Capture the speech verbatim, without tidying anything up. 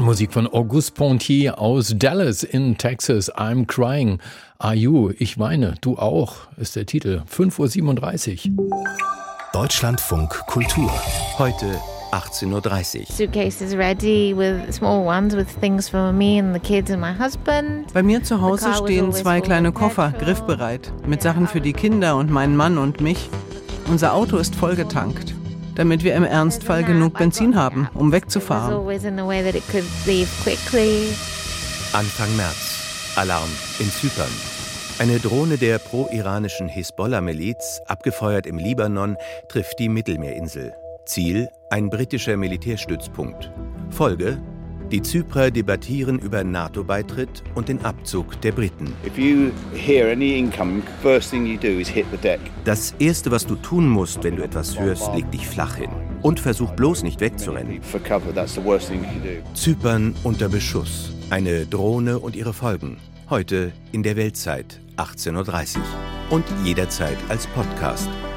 Musik von Auguste Pontier aus Dallas in Texas. I'm crying. Are you? Ich weine. Du auch, ist der Titel. fünf Uhr siebenunddreißig. Deutschlandfunk Kultur. Heute achtzehn Uhr dreißig. Suitcases ready with small ones with things for me and the kids and my husband. Bei mir zu Hause stehen zwei kleine Koffer, griffbereit, mit Sachen für die Kinder und meinen Mann und mich. Unser Auto ist vollgetankt, damit wir im Ernstfall genug Benzin haben, um wegzufahren. Anfang März. Alarm in Zypern. Eine Drohne der pro-iranischen Hisbollah-Miliz, abgefeuert im Libanon, trifft die Mittelmeerinsel. Ziel: ein britischer Militärstützpunkt. Folge: die Zyprer debattieren über NATO-Beitritt und den Abzug der Briten. Das Erste, was du tun musst, wenn du etwas hörst, leg dich flach hin. Und versuch bloß nicht wegzurennen. Zypern unter Beschuss. Eine Drohne und ihre Folgen. Heute in der Weltzeit, achtzehn Uhr dreißig. Und jederzeit als Podcast.